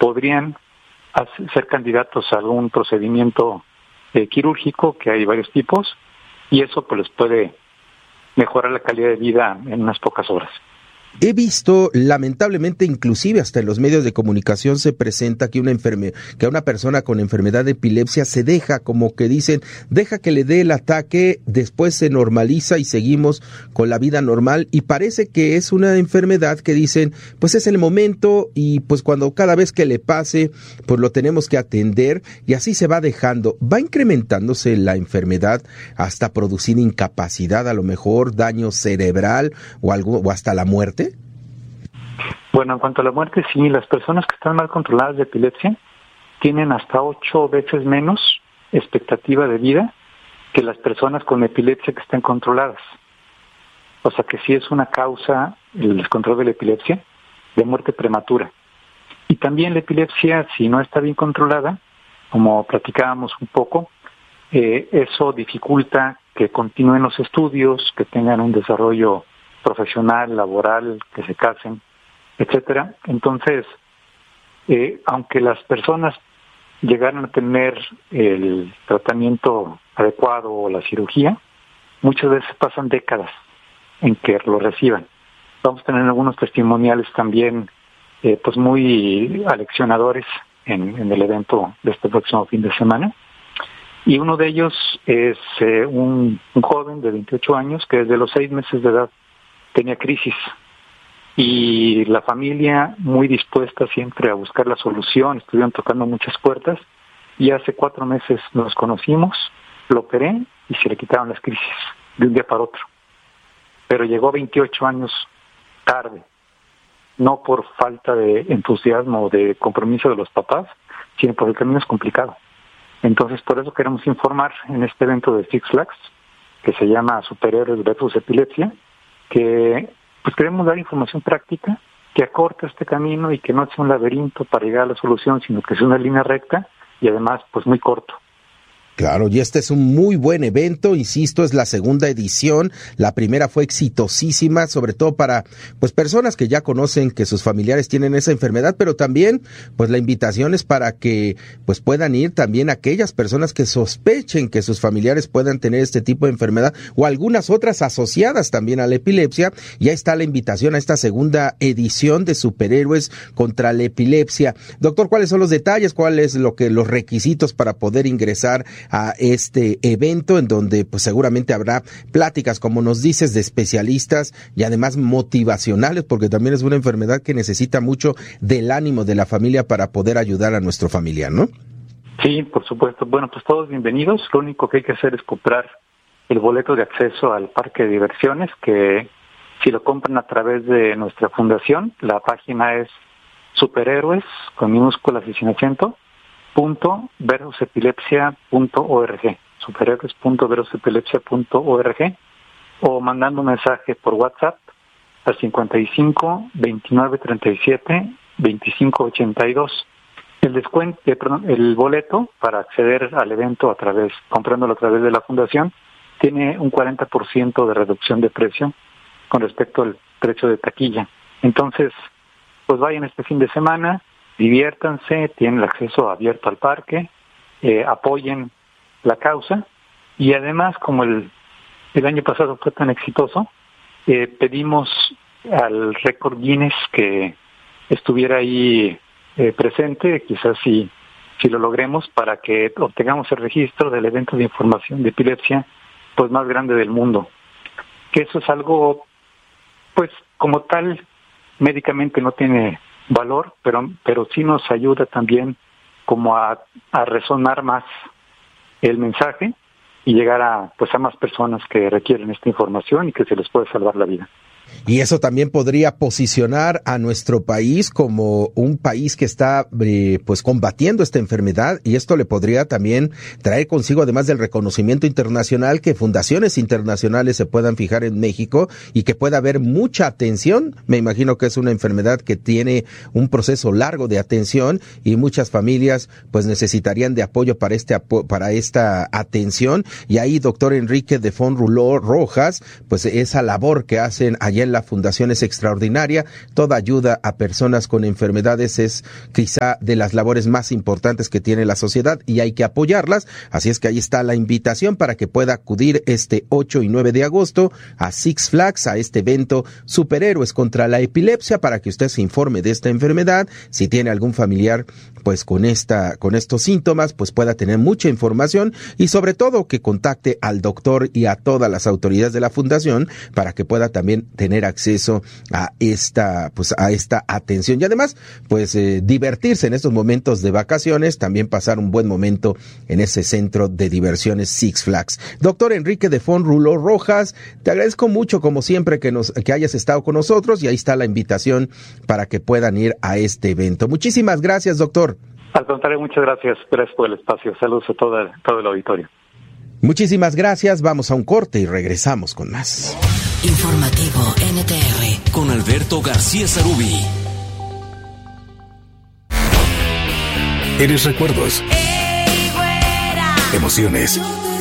podrían ser candidatos a algún procedimiento quirúrgico, que hay varios tipos, y eso pues les puede mejorar la calidad de vida en unas pocas horas. He visto, lamentablemente, inclusive hasta en los medios de comunicación se presenta que una persona con enfermedad de epilepsia se deja, como que dicen, deja que le dé el ataque, después se normaliza y seguimos con la vida normal, y parece que es una enfermedad que dicen, pues es el momento, y pues cada vez que le pase, pues lo tenemos que atender, y así se va dejando. ¿Va incrementándose la enfermedad hasta producir incapacidad, a lo mejor daño cerebral o hasta la muerte? Bueno, en cuanto a la muerte, sí, las personas que están mal controladas de epilepsia tienen hasta 8 veces menos expectativa de vida que las personas con epilepsia que estén controladas. O sea que sí es una causa, el descontrol de la epilepsia, de muerte prematura. Y también la epilepsia, si no está bien controlada, como platicábamos un poco, eso dificulta que continúen los estudios, que tengan un desarrollo profesional, laboral, que se casen, etcétera. Entonces, aunque las personas llegaran a tener el tratamiento adecuado o la cirugía, muchas veces pasan décadas en que lo reciban. Vamos a tener algunos testimoniales también pues muy aleccionadores en el evento de este próximo fin de semana. Y uno de ellos es un joven de 28 años que desde los 6 meses de edad tenía crisis, y la familia muy dispuesta siempre a buscar la solución, estuvieron tocando muchas puertas, y hace 4 meses nos conocimos, lo operé y se le quitaron las crisis de un día para otro. Pero llegó 28 años tarde, no por falta de entusiasmo o de compromiso de los papás, sino porque el camino es complicado. Entonces, por eso queremos informar en este evento de Six Flags, que se llama Superhéroes versus Epilepsia, que pues queremos dar información práctica que acorta este camino y que no sea un laberinto para llegar a la solución, sino que sea una línea recta y además pues muy corto. Claro, y este es un muy buen evento, insisto, es la segunda edición, la primera fue exitosísima, sobre todo para pues personas que ya conocen que sus familiares tienen esa enfermedad, pero también pues la invitación es para que pues puedan ir también aquellas personas que sospechen que sus familiares puedan tener este tipo de enfermedad o algunas otras asociadas también a la epilepsia. Ya está la invitación a esta segunda edición de Superhéroes contra la Epilepsia. Doctor, ¿cuáles son los detalles? ¿Cuáles los requisitos para poder ingresar a este evento, en donde pues seguramente habrá pláticas, como nos dices, de especialistas y además motivacionales, porque también es una enfermedad que necesita mucho del ánimo de la familia para poder ayudar a nuestro familiar, ¿no? Sí, por supuesto. Bueno, pues todos bienvenidos. Lo único que hay que hacer es comprar el boleto de acceso al parque de diversiones, que si lo compran a través de nuestra fundación, la página es superhéroes, con minúsculas y sin acento, .versusepilepsia.org, superhéroes.versusepilepsia.org, o mandando un mensaje por WhatsApp al 55 29 37 25 82. El boleto para acceder al evento comprándolo a través de la fundación, tiene un 40% de reducción de precio con respecto al precio de taquilla. Entonces, pues vayan este fin de semana, diviértanse, tienen el acceso abierto al parque, apoyen la causa, y además, como el año pasado fue tan exitoso, pedimos al récord Guinness que estuviera ahí presente, quizás si lo logremos, para que obtengamos el registro del evento de información de epilepsia pues más grande del mundo. Que eso es algo, pues como tal, médicamente no tiene valor, pero sí nos ayuda también como a resonar más el mensaje y llegar a más personas que requieren esta información y que se les puede salvar la vida. Y eso también podría posicionar a nuestro país como un país que está pues combatiendo esta enfermedad, y esto le podría también traer consigo, además del reconocimiento internacional, que fundaciones internacionales se puedan fijar en México y que pueda haber mucha atención. Me imagino que es una enfermedad que tiene un proceso largo de atención y muchas familias pues necesitarían de apoyo para esta atención, y ahí, doctor Enrique de Font Rouleau Rojas, pues esa labor que hacen allá también la fundación es extraordinaria. Toda ayuda a personas con enfermedades es quizá de las labores más importantes que tiene la sociedad y hay que apoyarlas. Así es que ahí está la invitación para que pueda acudir este 8 y 9 de agosto a Six Flags, a este evento Superhéroes contra la Epilepsia, para que usted se informe de esta enfermedad. Si tiene algún familiar pues con estos síntomas, pues pueda tener mucha información y sobre todo que contacte al doctor y a todas las autoridades de la fundación para que pueda también tener acceso a esta atención y además pues divertirse en estos momentos de vacaciones, también pasar un buen momento en ese centro de diversiones Six Flags. Doctor Enrique de Font Rulo Rojas, te agradezco mucho como siempre que hayas estado con nosotros y ahí está la invitación para que puedan ir a este evento. Muchísimas gracias, doctor. Al contrario, muchas gracias. Gracias por el espacio. Saludos a todo el auditorio. Muchísimas gracias. Vamos a un corte y regresamos con más. Informativo NTR con Alberto García Sarubí. Eres recuerdos, emociones,